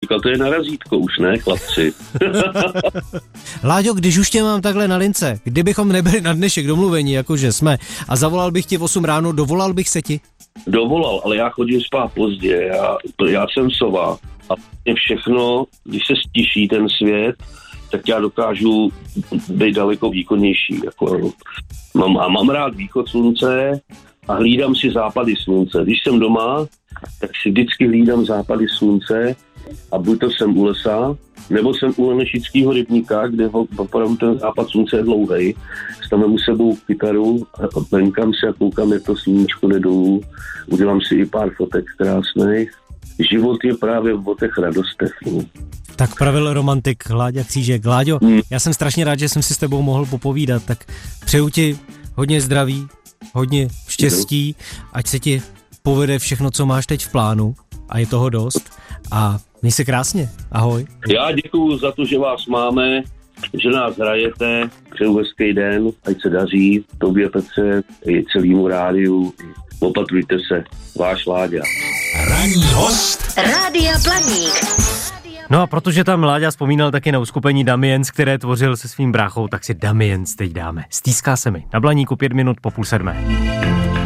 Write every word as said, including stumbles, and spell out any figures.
říkal, to je na razítko už, ne, chlapci? Láďo, když už tě mám takhle na lince, kdybychom nebyli na dnešek domluvení, jakože jsme, a zavolal bych ti v osm ráno, dovolal bych se ti? Dovolal, ale já chodím spát pozdě, já, já jsem sova a všechno, když se stiší ten svět, tak já dokážu být daleko výkonnější. Jako, mám, a mám rád východ slunce a hlídám si západy slunce. Když jsem doma, tak si vždycky hlídám západy slunce a buď to jsem u lesa, nebo jsem u Lenešického rybníka, kde opravdu ten západ slunce je dlouhej. Stavím u sebou kytaru a venkám si a koukám, jak to sluníčko jde dolů. Udělám si i pár fotek krásných. Život je právě o těch radostech. No. Tak pravil romantik Láďa Křížek. Láďo, hmm. já jsem strašně rád, že jsem si s tebou mohl popovídat, tak přeju ti hodně zdraví, hodně štěstí, ať se ti povede všechno, co máš teď v plánu a je toho dost a měj se krásně. Ahoj. Já děkuju za to, že vás máme, že nás hrajete, přeju hezký den, ať se daří, tobě Petře, i celému rádiu, opatrujte se, váš Láďa. Ranní host Rádia Blaník. No a protože tam Láďa vzpomínal taky na uskupení Damiens, které tvořil se svým bráchou, tak si Damiens teď dáme. Stýská se mi. Na Blaníku pět minut po půl sedmé.